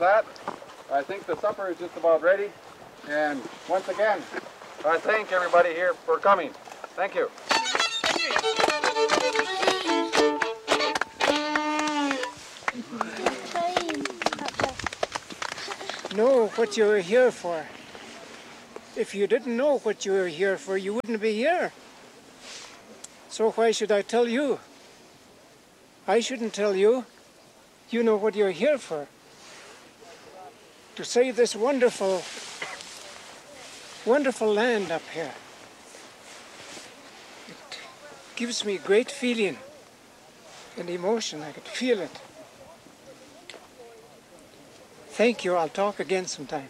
that, I think the supper is just about ready. And once again, I thank everybody here for coming. Thank you. Know what you're here for. If you didn't know what you were here for, you wouldn't be here. So why should I tell you? I shouldn't tell you. You know what you're here for. To save this wonderful, wonderful land up here. It gives me great feeling and emotion. I could feel it. Thank you. I'll talk again sometime.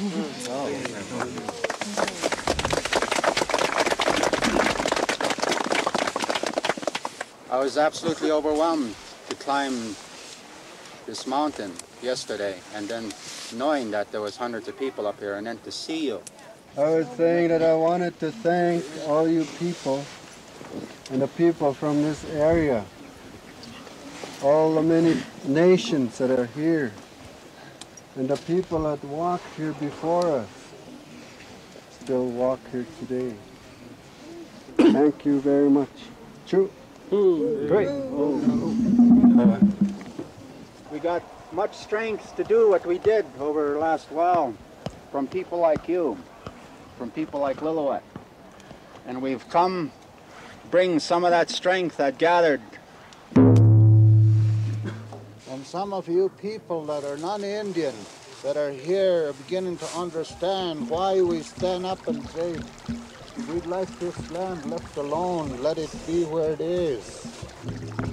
I was absolutely overwhelmed to climb this mountain yesterday, and then knowing that there was hundreds of people up here, and then to see you. I was saying that I wanted to thank all you people and the people from this area, all the many nations that are here, and the people that walked here before us still walk here today. Thank you very much. True. Great. We got much strength to do what we did over the last while from people like you, from people like Lillooet. And we've come bring some of that strength that gathered. And some of you people that are non-Indian, that are here, are beginning to understand why we stand up and say, we'd like this land left alone, let it be where it is.